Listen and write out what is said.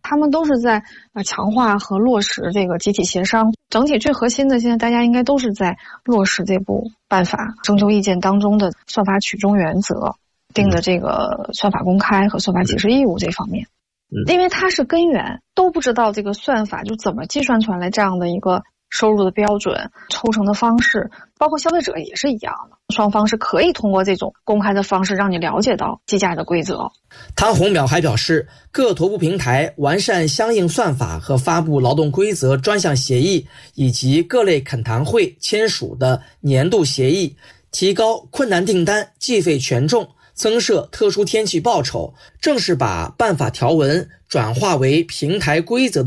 他们都是在强化和落实这个集体协商。整体最核心的，现在大家应该都是在落实这部办法征求意见当中的算法曲中原则定的这个算法公开和算法解释义务这方面。因为它是根源，都不知道这个算法就怎么计算出来这样的一个收入的标准、抽成的方式，包括消费者也是一样的，双方是可以通过这种公开的方式让你了解到计价的规则。 汤洪淼还表示，各头部平台完善相应算法和发布劳动规则专项协议，以及各类恳谈会签署的年度协议，提高困难订单计费权重，增设特殊天气报酬，正是把办法条文转化为平台规则的